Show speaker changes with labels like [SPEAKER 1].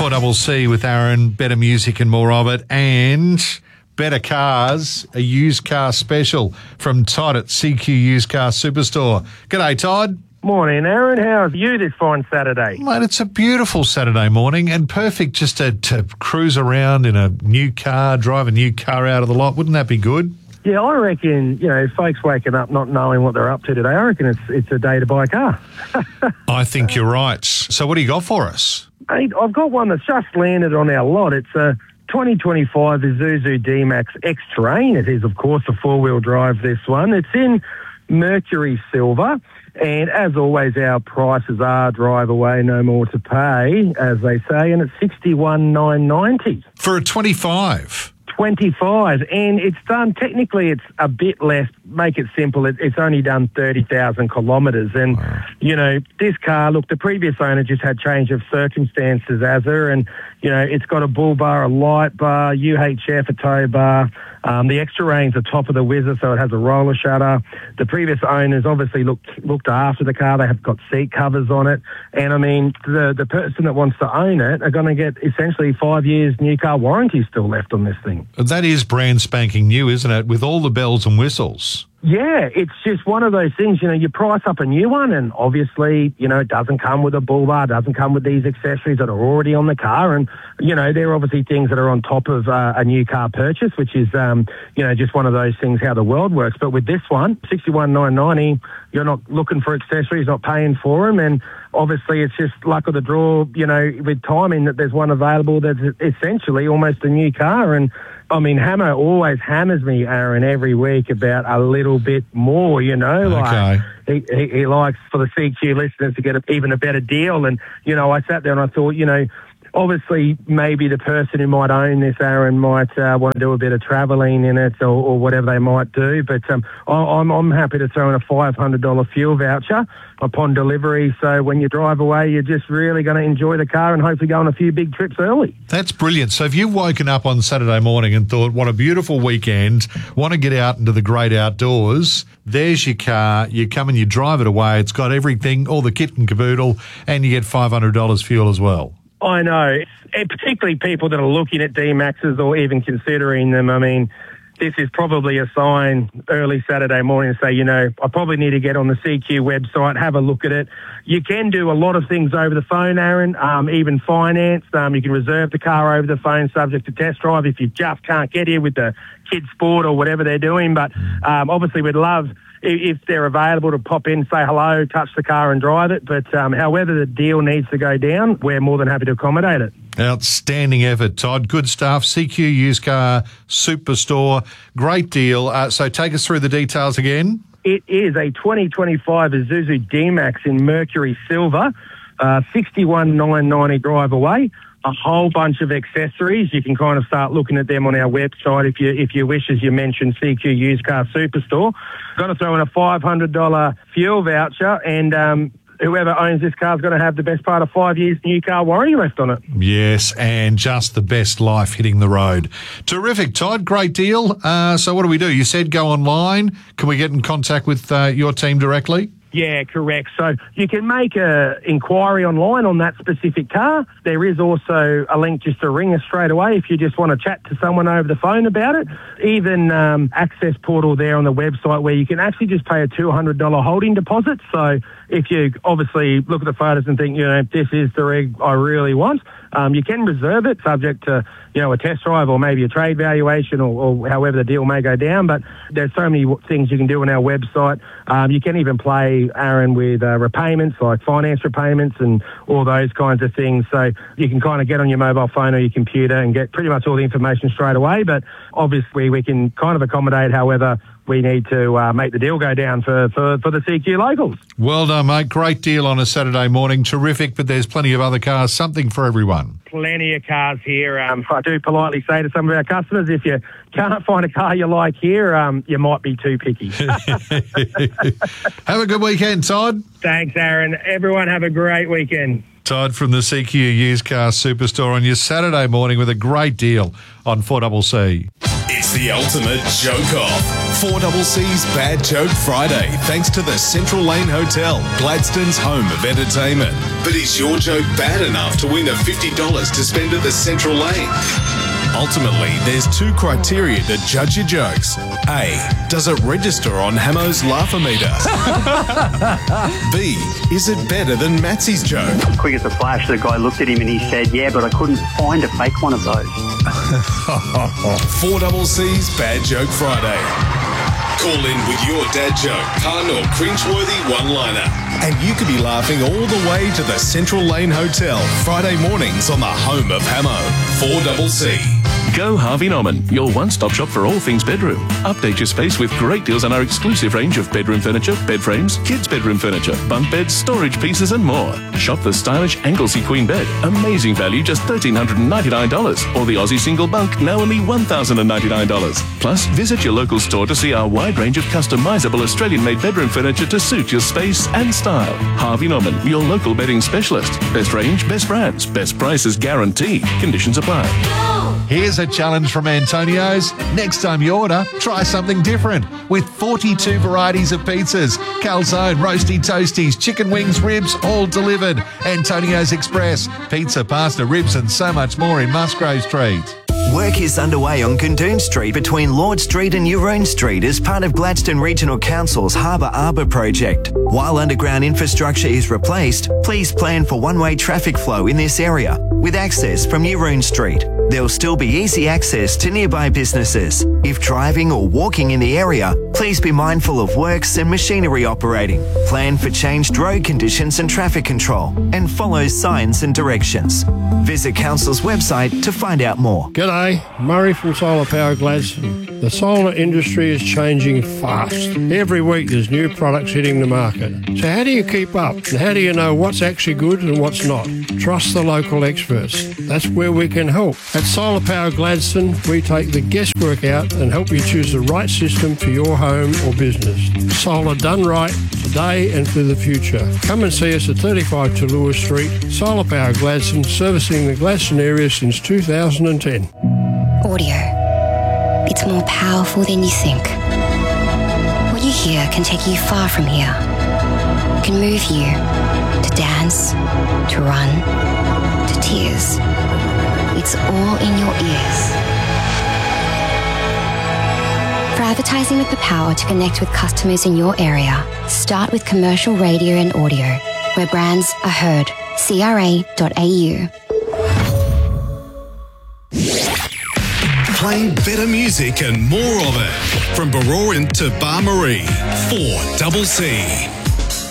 [SPEAKER 1] 4CC with Aaron, better music and more of it, and better cars, a used car special from Todd at CQ Used Car Superstore. G'day, Todd.
[SPEAKER 2] Morning, Aaron. How are you this fine Saturday?
[SPEAKER 1] Mate, it's a beautiful Saturday morning and perfect just to cruise around in a new car, drive a new car out of the lot. Wouldn't that be good?
[SPEAKER 2] Yeah, I reckon, folks waking up not knowing what they're up to today, I reckon it's a day to buy a car.
[SPEAKER 1] I think you're right. So what do you got for us?
[SPEAKER 2] I've got one that's just landed on our lot. It's a 2025 Isuzu D-Max X-Terrain. It is, of course, a four-wheel drive, this one. It's in Mercury Silver. And as always, our prices are drive away, no more to pay, as they say, and it's $61,990.
[SPEAKER 1] For a 25?
[SPEAKER 2] 25, and it's done, technically it's a bit less, make it simple, it's only done 30,000 kilometres, and, this car, look, the previous owner just had change of circumstances as her, and, it's got a bull bar, a light bar, UHF, a tow bar, the X-Terrain's the top of the whizzer, so it has a roller shutter. The previous owners obviously looked after the car, they have got seat covers on it, and I mean, the person that wants to own it are going to get essentially 5 years new car warranty still left on this thing.
[SPEAKER 1] That is brand spanking new, isn't it? With all the bells and whistles.
[SPEAKER 2] Yeah, it's just one of those things, you price up a new one and obviously, it doesn't come with a bull bar, doesn't come with these accessories that are already on the car. And, they're obviously things that are on top of a new car purchase, which is, just one of those things, how the world works. But with this one, $61,990, you're not looking for accessories, not paying for them. And obviously it's just luck of the draw, with timing that there's one available that's essentially almost a new car. And I mean, Hammer always hammers me, Aaron, every week about a little bit more,
[SPEAKER 1] Okay.
[SPEAKER 2] He likes for the CQ listeners to get even a better deal. And, I sat there and I thought, obviously maybe the person who might own this, Aaron, might want to do a bit of travelling in it or whatever they might do. But I'm happy to throw in a $500 fuel voucher upon delivery. So when you drive away, you're just really going to enjoy the car and hopefully go on a few big trips early.
[SPEAKER 1] That's brilliant. So if you've woken up on Saturday morning and thought, what a beautiful weekend, want to get out into the great outdoors, there's your car. You come and you drive it away. It's got everything, all the kit and caboodle, and you get $500 fuel as well.
[SPEAKER 2] I know, and particularly people that are looking at D-Maxes or even considering them. I mean, this is probably a sign early Saturday morning to say, I probably need to get on the CQ website, have a look at it. You can do a lot of things over the phone, Aaron, even finance. You can reserve the car over the phone subject to test drive if you just can't get here with the kids' sport or whatever they're doing. But obviously we'd love if they're available to pop in, say hello, touch the car and drive it. But however the deal needs to go down, we're more than happy to accommodate it.
[SPEAKER 1] Outstanding effort, Todd. Good stuff. CQ Used Car Superstore. Great deal. So take us through the details again.
[SPEAKER 2] It is a 2025 Isuzu D-Max in Mercury Silver, $61,990 drive away. A whole bunch of accessories. You can kind of start looking at them on our website if you wish, as you mentioned, CQ Used Car Superstore. Got to throw in a $500 fuel voucher, and whoever owns this car is going to have the best part of 5 years new car warranty left on it.
[SPEAKER 1] Yes, and just the best life hitting the road. Terrific, Todd. Great deal. So what do? You said go online. Can we get in contact with your team directly?
[SPEAKER 2] Yeah, correct. So you can make an inquiry online on that specific car. There is also a link just to ring us straight away if you just want to chat to someone over the phone about it. Even access portal there on the website where you can actually just pay a $200 holding deposit. So if you obviously look at the photos and think, this is the rig I really want, you can reserve it subject to, a test drive or maybe a trade valuation or however the deal may go down. But there's so many things you can do on our website. You can even play, Aaron, with repayments like finance repayments and all those kinds of things. So you can kind of get on your mobile phone or your computer and get pretty much all the information straight away. But obviously we can kind of accommodate however we need to make the deal go down for the CQ locals.
[SPEAKER 1] Well done, mate. Great deal on a Saturday morning. Terrific, but there's plenty of other cars, something for everyone.
[SPEAKER 2] Plenty of cars here. I do politely say to some of our customers, if you can't find a car you like here, you might be too picky.
[SPEAKER 1] Have a good weekend, Todd.
[SPEAKER 2] Thanks, Aaron. Everyone have a great weekend.
[SPEAKER 1] Todd from the CQ Used Car Superstore on your Saturday morning with a great deal on 4CC.
[SPEAKER 3] It's the ultimate joke-off. 4CC's Bad Joke Friday, thanks to the Central Lane Hotel, Gladstone's home of entertainment. But is your joke bad enough to win the $50 to spend at the Central Lane? Ultimately, there's two criteria to judge your jokes. A, does it register on Hamo's Laugh-O-Meter? B, is it better than Matsy's joke?
[SPEAKER 4] Quick as a flash, the guy looked at him and he said, yeah, but I couldn't find a fake one of those.
[SPEAKER 3] 4CC's Bad Joke Friday. Call in with your dad joke, pun or cringeworthy one-liner. And you could be laughing all the way to the Central Lane Hotel, Friday mornings on the home of Hamo. 4CC.
[SPEAKER 5] Go Harvey Norman, your one-stop shop for all things bedroom. Update your space with great deals on our exclusive range of bedroom furniture, bed frames, kids' bedroom furniture, bunk beds, storage pieces and more. Shop the stylish Anglesey Queen bed. Amazing value, just $1,399. Or the Aussie single bunk, now only $1,099. Plus, visit your local store to see our wide range of customizable Australian-made bedroom furniture to suit your space and style. Harvey Norman, your local bedding specialist. Best range, best brands, best prices guaranteed. Conditions apply.
[SPEAKER 1] Here's a challenge from Antonio's. Next time you order, try something different. With 42 varieties of pizzas, calzone, roasty toasties, chicken wings, ribs, all delivered. Antonio's Express, pizza, pasta, ribs and so much more in Musgrave Street.
[SPEAKER 6] Work is underway on Gundoon Street between Lord Street and Yeroon Street as part of Gladstone Regional Council's Harbour Arbour project. While underground infrastructure is replaced, please plan for one-way traffic flow in this area with access from Yeroon Street. There'll still be easy access to nearby businesses. If driving or walking in the area, please be mindful of works and machinery operating. Plan for changed road conditions and traffic control and follow signs and directions. Visit Council's website to find out more.
[SPEAKER 7] G'day, Murray from Solar Power Gladstone. The solar industry is changing fast. Every week there's new products hitting the market. So how do you keep up? And how do you know what's actually good and what's not? Trust the local experts. That's where we can help. At Solar Power Gladstone, we take the guesswork out and help you choose the right system for your home or business. Solar done right, today and for the future. Come and see us at 35 Tallulah Street. Solar Power Gladstone, servicing the Gladstone area since 2010.
[SPEAKER 8] Audio. It's more powerful than you think. What you hear can take you far from here. It can move you to dance, to run, to tears. It's all in your ears. For advertising with the power to connect with customers in your area, start with commercial radio and audio, where brands are heard. CRA.au.
[SPEAKER 3] Play better music and more of it. From Barorin to Bar Marie. 4CC.